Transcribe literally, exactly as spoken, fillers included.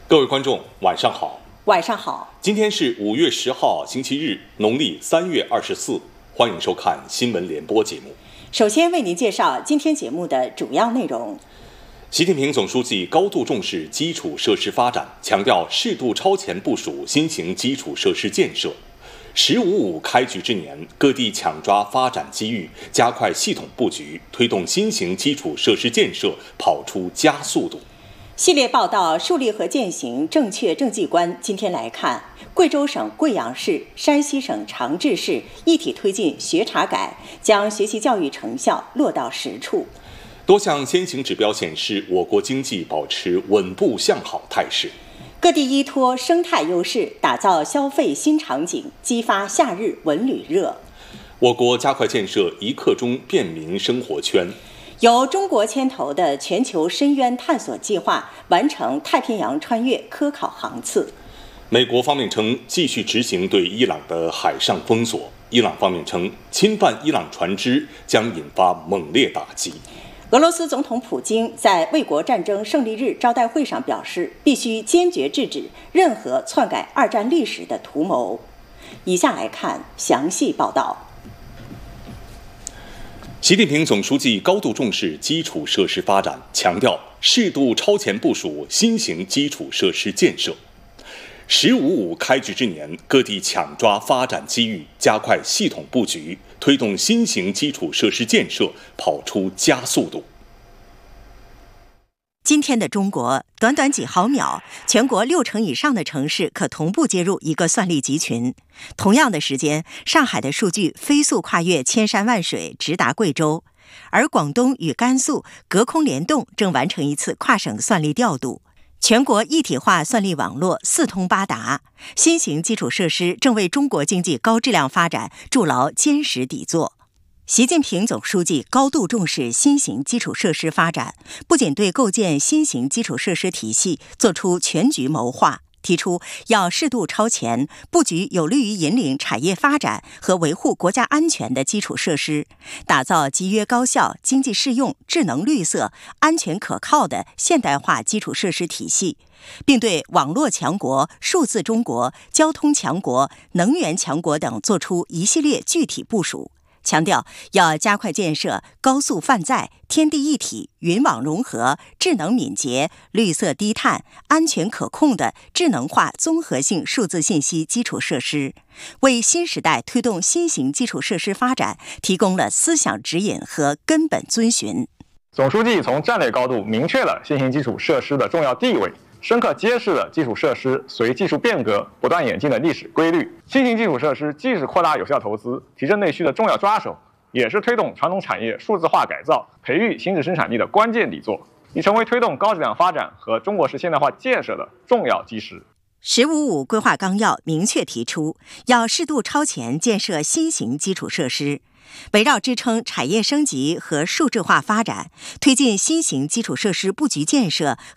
各位观众，晚上好。 晚上好。 今天是五月十号，星期日，农历三月二十四。欢迎收看新闻联播节目。 首先为您介绍今天节目的主要内容。 习近平总书记高度重视基础设施发展，强调适度超前部署新型基础设施建设。十五五开局之年，各地抢抓发展机遇，加快系统布局，推动新型基础设施建设跑出加速度。 系列报道树立和践行正确政绩观。今天来看，贵州省贵阳市、山西省长治市一体推进学查改，将学习教育成效落到实处。 多项先行指标显示，我国经济保持稳步向好态势。 各地依托生态优势，打造消费新场景，激发夏日文旅热。 我国加快建设一刻钟便民生活圈。 由中国牵头的全球深渊探索计划完成太平洋穿越科考航次。 美国方面称继续执行对伊朗的海上封锁，伊朗方面称侵犯伊朗船只将引发猛烈打击。 俄罗斯总统普京在卫国战争胜利日招待会上表示，必须坚决制止任何篡改二战历史的图谋。以下来看详细报道。 习近平总书记高度重视基础设施发展，强调适度超前部署新型基础设施建设。十五五开局之年，各地抢抓发展机遇，加快系统布局，推动新型基础设施建设跑出加速度。 今天的中国，短短几毫秒，全国六成以上的城市可同步接入一个算力集群。同样的时间，上海的数据飞速跨越千山万水，直达贵州，而广东与甘肃隔空联动，正完成一次跨省算力调度。全国一体化算力网络四通八达，新型基础设施正为中国经济高质量发展筑牢坚实底座。习近平总书记高度重视新型基础设施发展，不仅对构建新型基础设施体系作出全局谋划，提出要适度超前布局有利于引领产业发展和维护国家安全的基础设施，打造集约高效、经济适用、智能绿色、安全可靠的现代化基础设施体系，并对网络强国、数字中国、交通强国、能源强国等作出一系列具体部署。强调要加快建设高速泛在、天地一体、云网融合、智能敏捷、绿色低碳、安全可控的智能化综合性数字信息基础设施，为新时代推动新型基础设施发展提供了思想指引和根本遵循。 总书记从战略高度明确了新型基础设施的重要地位，深刻揭示了基础设施随技术变革不断演进的历史规律。新型基础设施既是扩大有效投资、提振内需的重要抓手，也是推动传统产业数字化改造、培育新质生产力的关键底座，已成为推动高质量发展和中国式现代化建设的重要基石。 十五五规划纲要明确提出，要适度超前建设新型基础设施，围绕支撑产业升级和数字化发展，推进新型基础设施布局建设